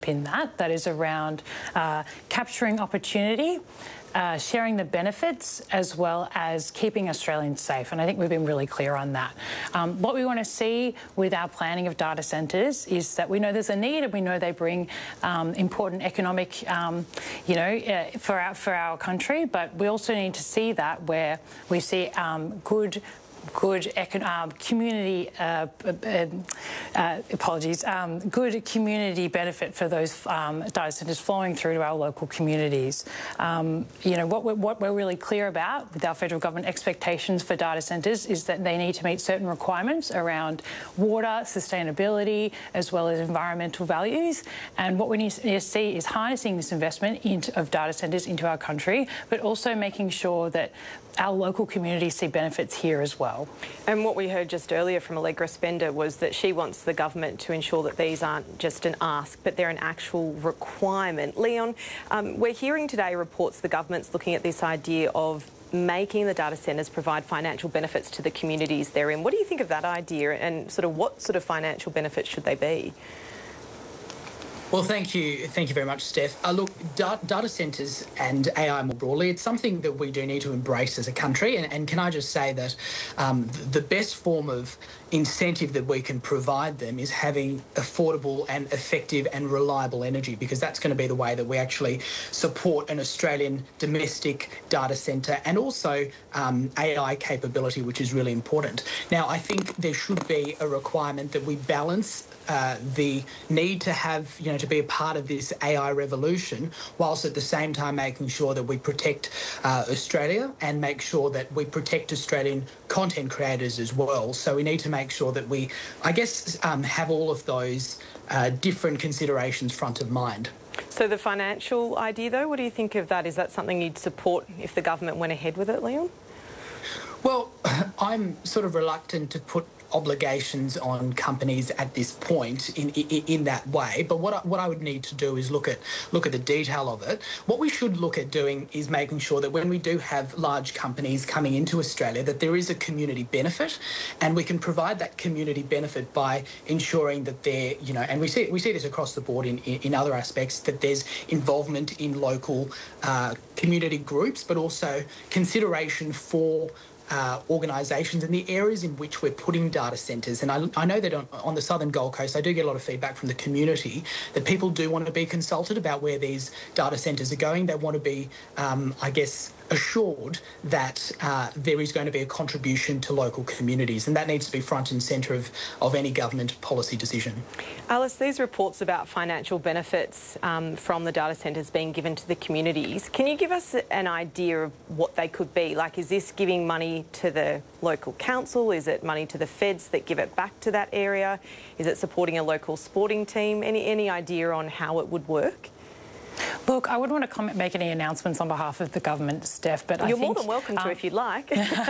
in that is around capturing opportunity, sharing the benefits, as well as keeping Australians safe. And I think we've been really clear on that. What we want to see with our planning of data centres is that we know there's a need and we know they bring important economic, for our country, but we also need to see that where we see good community good community benefit for those data centres flowing through to our local communities. What we're really clear about with our federal government expectations for data centres is that they need to meet certain requirements around water, sustainability, as well as environmental values. And what we need to see is harnessing this investment of data centres into our country, but also making sure that our local communities see benefits here as well. And what we heard just earlier from Allegra Spender was that she wants the government to ensure that these aren't just an ask, but they're an actual requirement. Leon, we're hearing today reports the government's looking at this idea of making the data centres provide financial benefits to the communities they're in. What do you think of that idea, and what sort of financial benefits should they be? Well, thank you very much, Steph. Look, data centres and AI more broadly, it's something that we do need to embrace as a country. And can I just say that the best form of incentive that we can provide them is having affordable and effective and reliable energy, because that's going to be the way that we actually support an Australian domestic data centre and also AI capability, which is really important. Now, I think there should be a requirement that we balance the need to have, to be a part of this AI revolution, whilst at the same time making sure that we protect Australia and make sure that we protect Australian content creators as well. So we need to make sure that we, have all of those different considerations front of mind. So the financial idea, though, what do you think of that? Is that something you'd support if the government went ahead with it, Leon? Well, I'm sort of reluctant to put obligations on companies at this point in that way, but what I would need to do is look at the detail of it. What we should look at doing is making sure that when we do have large companies coming into Australia, that there is a community benefit, and we can provide that community benefit by ensuring that they're, and we see this across the board in other aspects, that there's involvement in local community groups, but also consideration for organisations and the areas in which we're putting data centres. And I know that on the southern Gold Coast, I do get a lot of feedback from the community that people do want to be consulted about where these data centres are going. They want to be, assured that there is going to be a contribution to local communities, and that needs to be front and centre of any government policy decision. Alice, these reports about financial benefits from the data centres being given to the communities, can you give us an idea of what they could be? Like, is this giving money to the local council? Is it money to the feds that give it back to that area? Is it supporting a local sporting team? Any idea on how it would work? Look, I wouldn't want to make any announcements on behalf of the government, Steph, but You're more than welcome to if you'd like.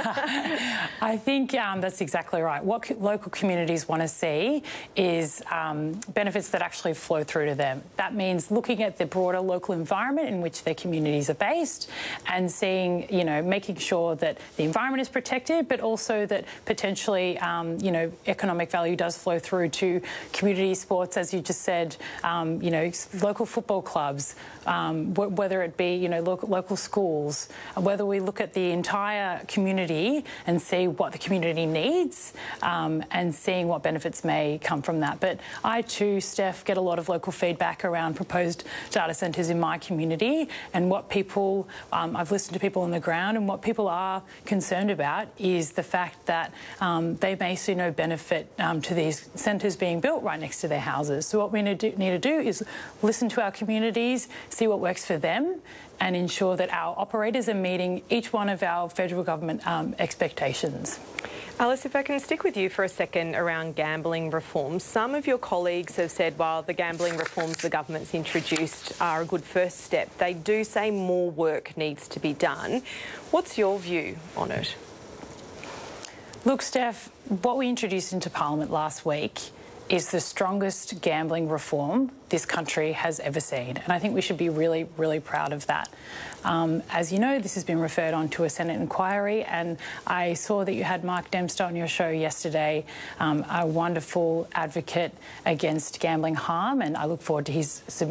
I think that's exactly right. What local communities want to see is benefits that actually flow through to them. That means looking at the broader local environment in which their communities are based and seeing, making sure that the environment is protected, but also that potentially, economic value does flow through to community sports, as you just said, local football clubs, whether it be, local schools, whether we look at the entire community and see what the community needs and seeing what benefits may come from that. But I too, Steph, get a lot of local feedback around proposed data centres in my community, and what people, I've listened to people on the ground, and what people are concerned about is the fact that they may see no benefit to these centres being built right next to their houses. So what we need to do is listen to our communities, see what works for them, and ensure that our operators are meeting each one of our federal government expectations. Alice, if I can stick with you for a second around gambling reforms. Some of your colleagues have said while the gambling reforms the government's introduced are a good first step, they do say more work needs to be done. What's your view on it? Look, Steph, what we introduced into Parliament last week is the strongest gambling reform this country has ever seen. And I think we should be really, really proud of that. As you know, this has been referred on to a Senate inquiry, and I saw that you had Mark Dempster on your show yesterday, a wonderful advocate against gambling harm, and I look forward to his